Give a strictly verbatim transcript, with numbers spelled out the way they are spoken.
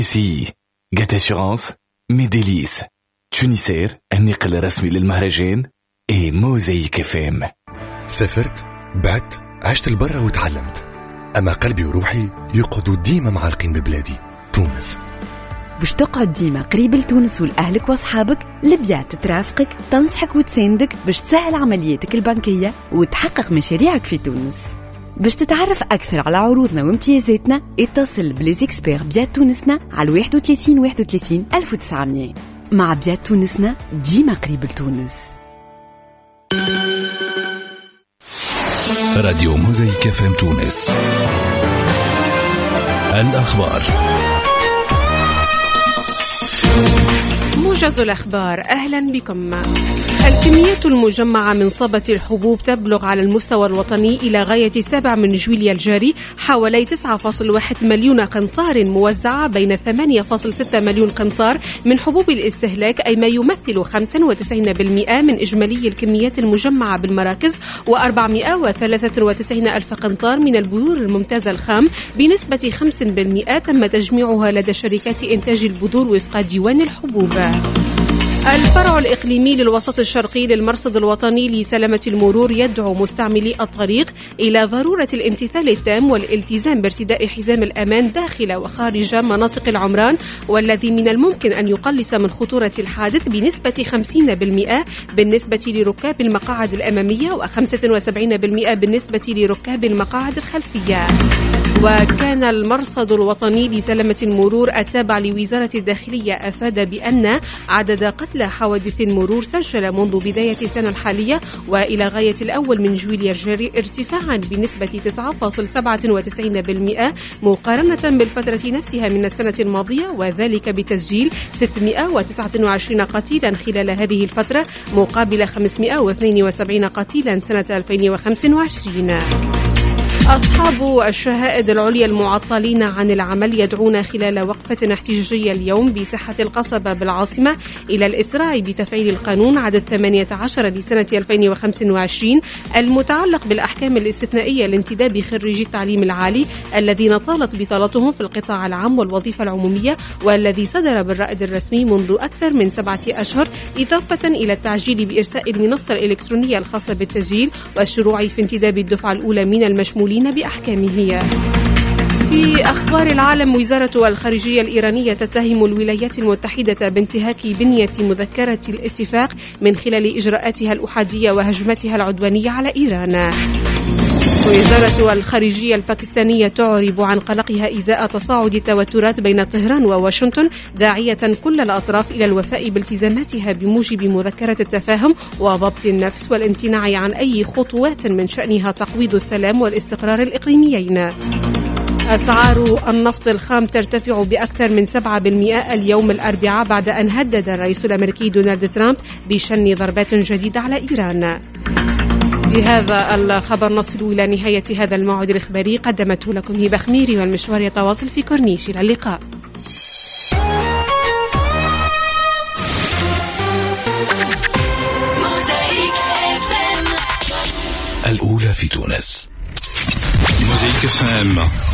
سي جات أسيورانس ميديليس تونيسير النقل الرسمي للمهرجان اي موزايك فام. سافرت، بعت، عشت البرة وتعلمت، أما قلبي وروحي يقعدوا ديما معلقين ببلادي تونس. باش تقعد ديما قريب لتونس ولأهلك وأصحابك، لبيات ترافقك تنصحك وتساندك باش تسهل عملياتك البنكية وتحقق مشاريعك في تونس. باش تتعرف أكثر على عروضنا وامتيازاتنا اتصل بليزيكسبير بيات تونسنا على واحد وثلاثين واحد وثلاثين ألف وتسعمية. مع بيات تونسنا ديما قريب لتونس. راديو موزايك فام تونس. الأخبار. موجز الأخبار، أهلا بكم. الكميات المجمعة من صبة الحبوب تبلغ على المستوى الوطني إلى غاية السابع من جويلية الجاري حوالي تسعة فاصلة واحد مليون قنطار موزعة بين ثمانية فاصلة ستة مليون قنطار من حبوب الاستهلاك، أي ما يمثل خمسة وتسعين بالمئة من إجمالي الكميات المجمعة بالمراكز، وأربعمئة وثلاثة وتسعين ألف قنطار من البذور الممتازة الخام بنسبة خمسة بالمئة تم تجميعها لدى شركات إنتاج البذور وفق ديوان الحبوب. الفرع الإقليمي للوسط الشرقي للمرصد الوطني لسلامة المرور يدعو مستعملي الطريق إلى ضرورة الامتثال التام والالتزام بارتداء حزام الأمان داخل وخارج مناطق العمران، والذي من الممكن أن يقلص من خطورة الحادث بنسبة خمسين بالمئة بالنسبة لركاب المقاعد الأمامية وخمسة وسبعين بالمئة بالنسبة لركاب المقاعد الخلفية. وكان المرصد الوطني لسلامة المرور التابع لوزارة الداخلية أفاد بأن عدد قتلى حوادث المرور سجل منذ بداية السنة الحالية وإلى غاية الأول من جويلية الجاري ارتفاعا بنسبة تسعة فاصلة سبعة وتسعين بالمئة مقارنة بالفترة نفسها من السنة الماضية، وذلك بتسجيل ستمئة وتسعة وعشرين قتيلا خلال هذه الفترة مقابل خمسمئة واثنين وسبعين قتيلا سنة ألفين وخمسة وعشرين. أصحاب الشهائد العليا المعطلين عن العمل يدعون خلال وقفة احتجاجية اليوم بساحة القصبة بالعاصمة إلى الإسراع بتفعيل القانون عدد ثمانية عشر لسنة ألفين وخمسة وعشرين المتعلق بالأحكام الاستثنائية لانتداب خريجي التعليم العالي الذين طالت بطالتهم في القطاع العام والوظيفة العمومية، والذي صدر بالرائد الرسمي منذ أكثر من سبعة أشهر، إضافة إلى التعجيل بإرساء المنصة الإلكترونية الخاصة بالتسجيل والشروع في انتداب الدفعة الأولى من المشمولين بأحكامه. في أخبار العالم، وزارة الخارجية الإيرانية تتهم الولايات المتحدة بانتهاك بنية مذكرة الاتفاق من خلال إجراءاتها الأحادية وهجمتها العدوانية على إيران. وزارة الخارجية الباكستانية تعرب عن قلقها إزاء تصاعد التوترات بين طهران وواشنطن، داعية كل الأطراف إلى الوفاء بالتزاماتها بموجب مذكرة التفاهم وضبط النفس والامتناع عن أي خطوات من شأنها تقويض السلام والاستقرار الإقليميين. أسعار النفط الخام ترتفع بأكثر من سبعة بالمئة اليوم الأربعاء بعد أن هدد الرئيس الأمريكي دونالد ترامب بشن ضربات جديدة على إيران. بهذا الخبر نصل إلى نهاية هذا الموعد الإخباري، قدمته لكم هبة خميري، والمشوار يتواصل في كورنيش. إلى اللقاء. الأولى في تونس. موزايك فام.